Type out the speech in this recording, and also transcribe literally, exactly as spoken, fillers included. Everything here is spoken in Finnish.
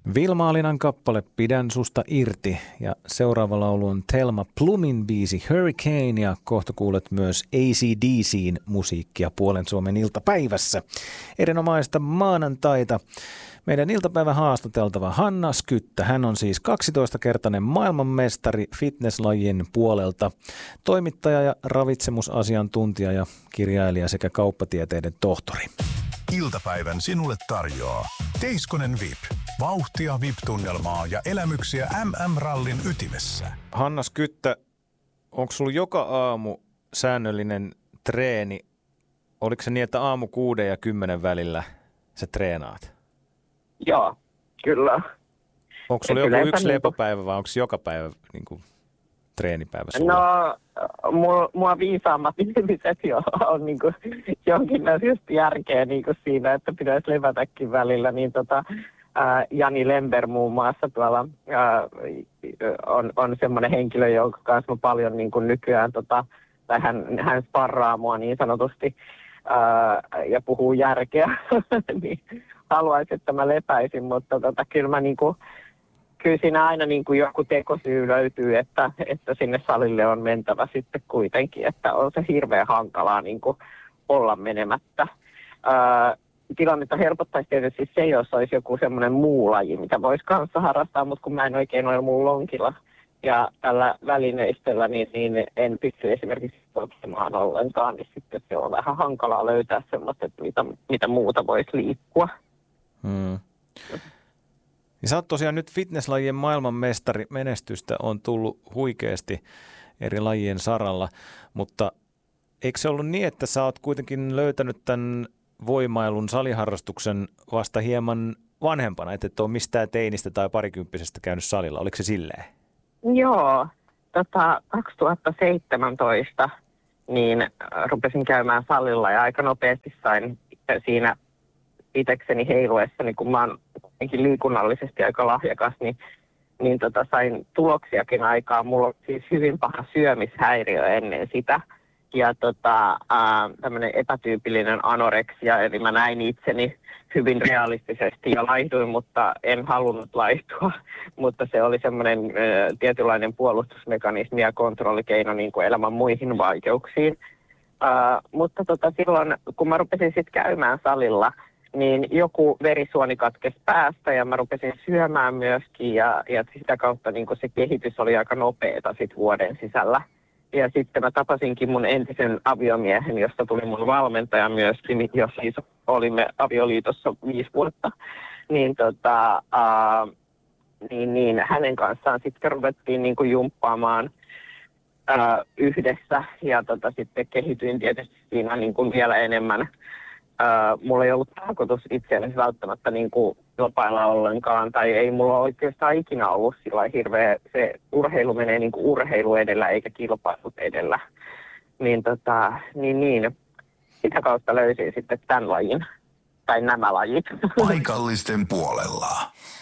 Vilma-Alinan kappale Pidän susta irti ja seuraava laulu on Thelma Plumin biisi Hurricane ja kohta kuulet myös A C D C:n musiikkia Puolen Suomen iltapäivässä. Erinomaista maanantaita. Meidän iltapäivän haastateltava Hanna Skyttä. Hän on siis kaksitoistakertainen maailmanmestari fitnesslajien puolelta, toimittaja ja ravitsemusasiantuntija ja kirjailija sekä kauppatieteiden tohtori. Iltapäivän sinulle tarjoaa Teiskonen V I P. Vauhtia, V I P-tunnelmaa ja elämyksiä M M-rallin ytimessä. Hanna Skyttä, onko sulla joka aamu säännöllinen treeni? Oliko se niin, että aamu kuuden ja kymmenen välillä sä treenaat? Joo, kyllä. Onko sulla joku yksi lepopäivä vai onko joka päivä niin kuin, treenipäivä sulla? No, mua, mua viisaammat ihmiset jo on niin kuin, jonkinlaisesti järkeä niin kuin siinä, että pitäisi levätäkin välillä. Niin tota, ää, Jani Lember muun muassa tuolla ää, on, on semmoinen henkilö, jonka kanssa mä paljon niin kuin nykyään, tota, tai hän, hän sparraa mua niin sanotusti ää, ja puhuu järkeä, niin haluaisin, että mä lepäisin, mutta tota, kyllä mä niin kuin, kyllä siinä aina niin kuin joku tekosyy löytyy, että, että sinne salille on mentävä sitten kuitenkin, että on se hirveän hankalaa niin kuin olla menemättä. Ää, tilannetta helpottaisi tietysti se, jos olisi joku semmoinen muu laji, mitä voisi kanssa harrastaa, mutta kun mä en oikein ole mun lonkilla ja tällä välineistöllä, niin, niin en pysty esimerkiksi ottamaan ollenkaan, niin sitten se on vähän hankalaa löytää semmoista, että mitä, mitä muuta voisi liikkua. Hmm. Ja sä oot tosiaan nyt fitnesslajien maailmanmestari. Menestystä on tullut huikeasti eri lajien saralla, mutta eikö se ollut niin, että sä oot kuitenkin löytänyt tämän voimailun saliharrastuksen vasta hieman vanhempana, että et ole mistään teinistä tai parikymppisestä käynyt salilla? Oliko se silleen? Joo, tota, kaksituhattaseitsemäntoista niin rupesin käymään salilla ja aika nopeasti sain siinä itsekseni heiluessani, kun mä oon liikunnallisesti aika lahjakas, niin, niin tota, sain tuloksiakin aikaa. Mulla on siis hyvin paha syömishäiriö ennen sitä ja tota, tämmöinen epätyypillinen anoreksia, eli mä näin itseni hyvin realistisesti ja laihduin, mutta en halunnut laihtua, mutta se oli semmoinen ä, tietynlainen puolustusmekanismi ja kontrollikeino niin kuin elämän muihin vaikeuksiin. Ä, mutta tota, silloin, kun mä rupesin sitten käymään salilla, niin joku verisuoni katkesi päästä ja mä rupesin syömään myöskin ja, ja sitä kautta niin se kehitys oli aika nopeata sit vuoden sisällä. Ja sitten mä tapasinkin mun entisen aviomiehen, josta tuli mun valmentaja myöskin, jos siis olimme avioliitossa viisi vuotta. Niin, tota, ää, niin, niin hänen kanssaan sitten ruvettiin niin kuin jumppaamaan ää, yhdessä ja tota, sitten kehityin tietysti siinä niin kuin vielä enemmän. Uh, mulla ei ollut tarkoitus itseäni välttämättä niin kuin kilpailla ollenkaan, tai ei mulla oikeastaan ikinä ollut sillä hirveä, se urheilu menee niin kuin urheilu edellä eikä kilpailut edellä. Niin, tota, niin, niin sitä kautta löysin sitten tämän lajin, tai nämä lajit. Paikallisten puolella.